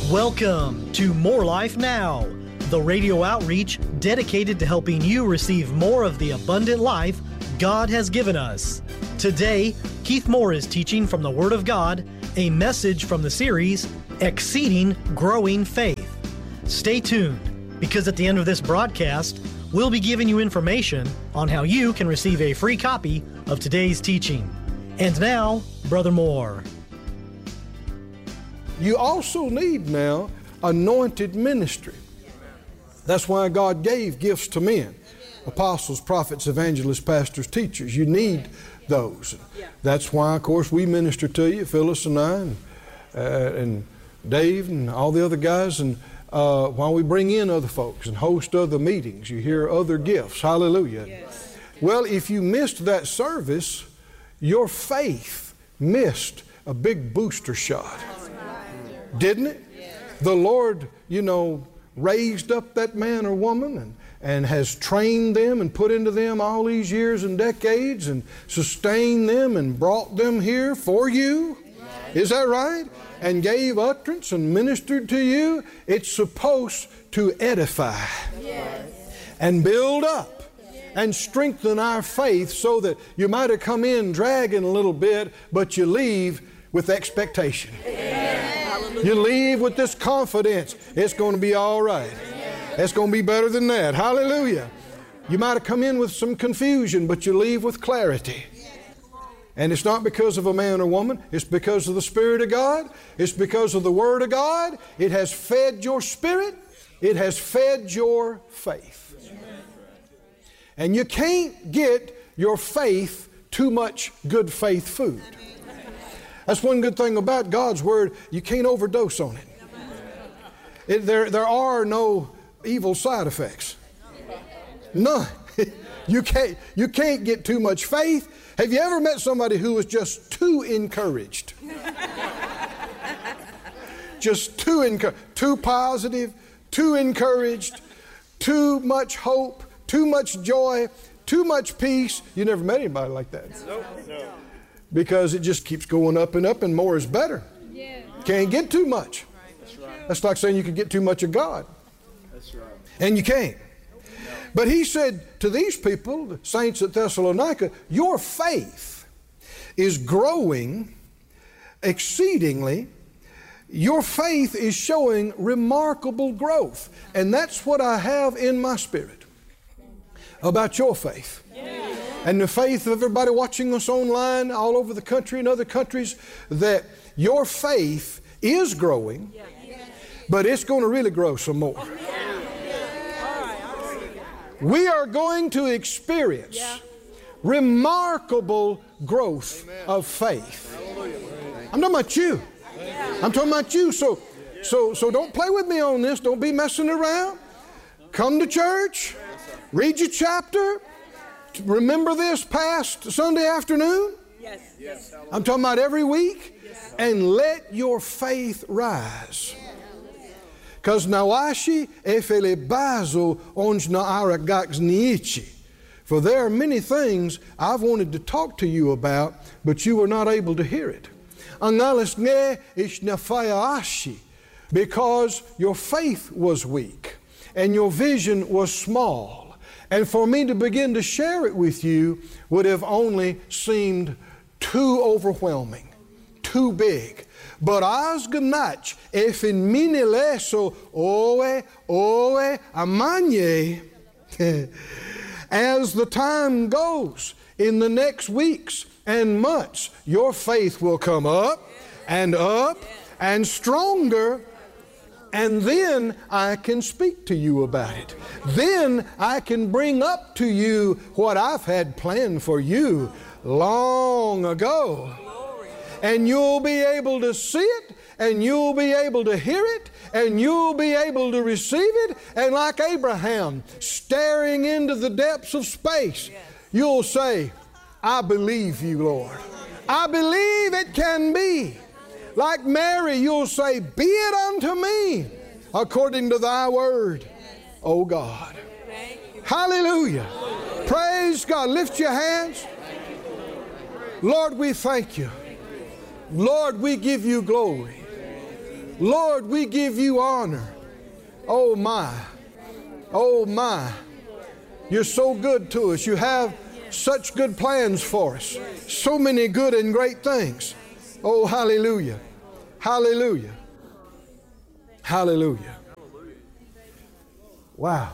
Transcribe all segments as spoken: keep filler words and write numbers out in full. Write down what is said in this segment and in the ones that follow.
Welcome to More Life Now, the radio outreach dedicated to helping you receive more of the abundant life God has given us. Today, Keith Moore is teaching from the Word of God, a message from the series, Exceeding Growing Faith. Stay tuned, because at the end of this broadcast, we'll be giving you information on how you can receive a free copy of today's teaching. And now, Brother Moore. You also need now anointed ministry. That's why God gave gifts to men. Apostles, prophets, evangelists, pastors, teachers. You need those. That's why, of course, we minister to you, Phyllis and I, and, uh, and Dave and all the other guys, and uh, while we bring in other folks and host other meetings, you hear other gifts. Hallelujah. Yes. Well, if you missed that service, your faith missed a big booster shot. Didn't it? Yes. The Lord, you know, raised up that man or woman and, and has trained them and put into them all these years and decades and sustained them and brought them here for you. Right. Is that right? Right? And gave utterance and ministered to you. It's supposed to edify. Yes. And build up. Yes. And strengthen our faith so that you might have come in dragging a little bit, but you leave with expectation. Yes. You leave with this confidence. It's going to be all right. It's going to be better than that. Hallelujah. You might have come in with some confusion, but you leave with clarity. And it's not because of a man or woman. It's because of the Spirit of God. It's because of the Word of God. It has fed your spirit. It has fed your faith. And you can't get your faith too much good faith food. That's one good thing about God's Word. You can't overdose on it. it there, there are no evil side effects. None. You can't, you can't get too much faith. Have you ever met somebody who was just too encouraged? Just too encouraged, too positive, too encouraged, too much hope, too much joy, too much peace. You never met anybody like that. Nope. No. Because it just keeps going up and up, and more is better. Yeah. Can't get too much. That's right. That's like saying you could get too much of God. That's right. And you can't. But he said to these people, the saints at Thessalonica, your faith is growing exceedingly. Your faith is showing remarkable growth. And that's what I have in my spirit about your faith. Yeah. And the faith of everybody watching us online all over the country and other countries, that your faith is growing, but it's going to really grow some more. We are going to experience remarkable growth of faith. I'm talking about you. I'm talking about you. So, so, so don't play with me on this. Don't be messing around. Come to church. Read your chapter. Remember this past Sunday afternoon? Yes. Yes. I'm talking about every week. Yes. And let your faith rise. Because nawashi efele bazo onj na aragax niichi. For there are many things I've wanted to talk to you about, but you were not able to hear it. Angalis nge ishnafaya ashi. Because your faith was weak and your vision was small. And for me to begin to share it with you would have only seemed too overwhelming, too big. But as ganach, if in minileso oe oe amanye, as the time goes in the next weeks and months, your faith will come up and up and stronger. And then I can speak to you about it. Then I can bring up to you what I've had planned for you long ago. And you'll be able to see it, and you'll be able to hear it, and you'll be able to receive it. And like Abraham, staring into the depths of space, you'll say, I believe you, Lord. I believe it can be. Like Mary, you'll say, be it unto me according to thy word, O God. Hallelujah. Praise God. Lift your hands. Lord, we thank you. Lord, we give you glory. Lord, we give you honor. Oh my. Oh my. You're so good to us. You have such good plans for us. So many good and great things. Oh, hallelujah. Hallelujah. Hallelujah. Wow.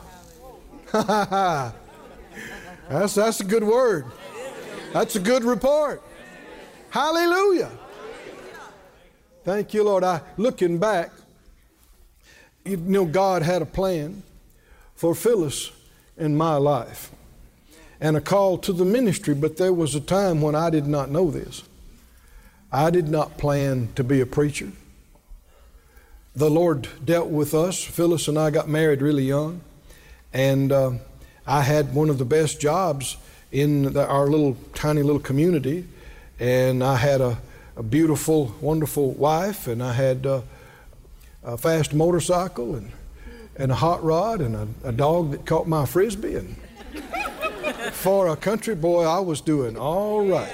that's, that's a good word. That's a good report. Hallelujah. Thank you, Lord. I, looking back, you know, God had a plan for Phyllis in my life and a call to the ministry, but there was a time when I did not know this. I did not plan to be a preacher. The Lord dealt with us. Phyllis and I got married really young, and uh, I had one of the best jobs in the, our little tiny little community, and I had a, a beautiful, wonderful wife, and I had uh, a fast motorcycle and and a hot rod and a, a dog that caught my frisbee, and for a country boy, I was doing all right.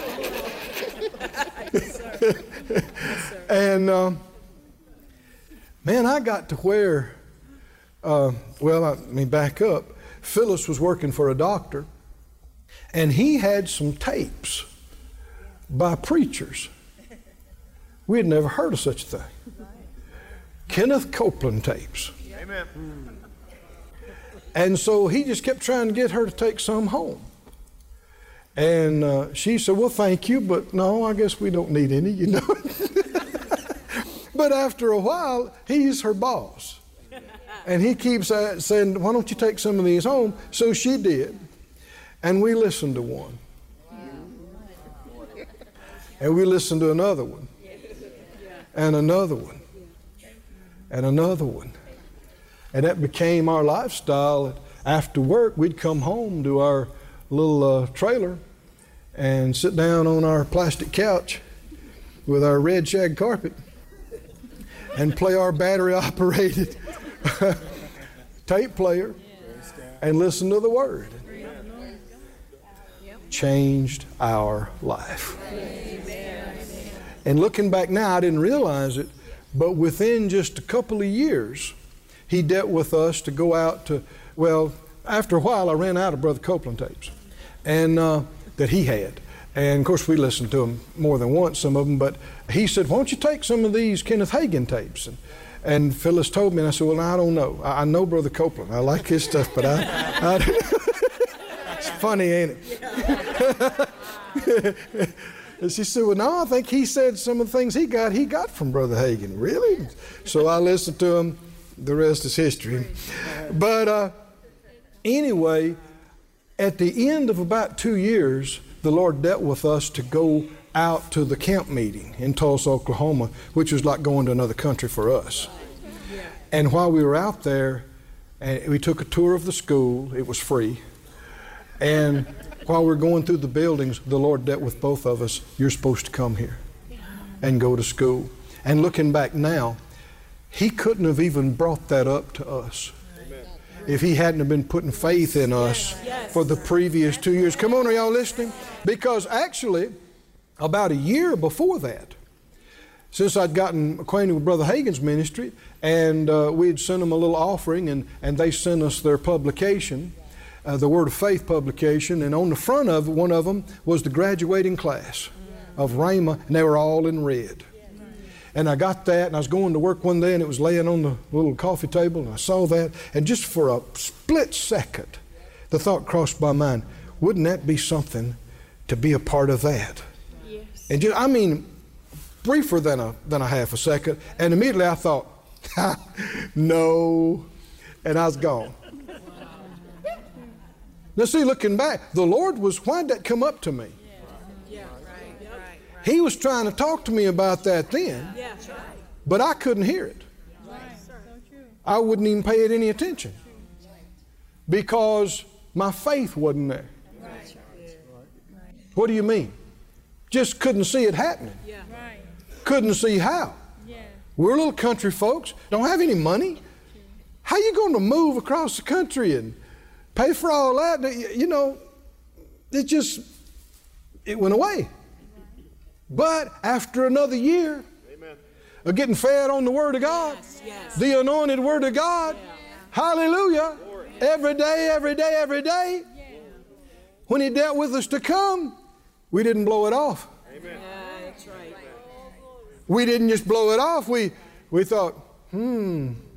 And uh, man, I got to where, uh, well, I mean, back up. Phyllis was working for a doctor, and he had some tapes by preachers. We had never heard of such a thing. Kenneth Copeland tapes. Amen. And so he just kept trying to get her to take some home. And uh, she said, well, thank you, but no, I guess we don't need any, you know. But after a while, he's her boss. And he keeps uh, saying, why don't you take some of these home? So she did. And we listened to one. And we listened to another one. And another one. And another one. And that became our lifestyle. After work, we'd come home to our little uh, trailer and sit down on our plastic couch with our red shag carpet and play our battery-operated tape player and listen to the Word. Changed our life. And looking back now, I didn't realize it, but within just a couple of years, he dealt with us to go out to, well, after a while I ran out of Brother Copeland tapes and uh, that he had. And of course we listened to them more than once, some of them, but he said, why don't you take some of these Kenneth Hagin tapes? And, and Phyllis told me, and I said, well, I don't know. I, I know Brother Copeland. I like his stuff, but I, I it's funny, ain't it? And she said, well, no, I think he said some of the things he got, he got from Brother Hagin. Really? So I listened to him. The rest is history. But uh, anyway, at the end of about two years, the Lord dealt with us to go out to the camp meeting in Tulsa, Oklahoma, which was like going to another country for us. And while we were out there, and we took a tour of the school. It was free. And while we were going through the buildings, the Lord dealt with both of us. You're supposed to come here and go to school. And looking back now, he couldn't have even brought that up to us. Amen. If he hadn't have been putting faith in us yes. for the previous two years. Come on, are y'all listening? Because actually, about a year before that, since I'd gotten acquainted with Brother Hagin's ministry, and uh, we'd sent them a little offering, and, and they sent us their publication, uh, the Word of Faith publication, and on the front of it, one of them was the graduating class of Rhema, and they were all in red. And I got that, and I was going to work one day, and it was laying on the little coffee table, and I saw that, and just for a split second, the thought crossed my mind, wouldn't that be something to be a part of that? Yes. And just, I mean, briefer than a than a half a second, and immediately I thought, no, and I was gone. Now see, looking back, the Lord was, why'd that come up to me? He was trying to talk to me about that then, but I couldn't hear it. I wouldn't even pay it any attention because my faith wasn't there. What do you mean? Just couldn't see it happening. Couldn't see how. We're little country folks, don't have any money. How you going to move across the country and pay for all that? You know, it just, it went away. But after another year, Amen. of getting fed on the Word of God, Yes, yes. the anointed Word of God. Yeah. Hallelujah. Every day, every day, every day. When He dealt with us to come, we didn't blow it off. Yeah, that's right. We didn't just blow it off. We, we thought, hmm,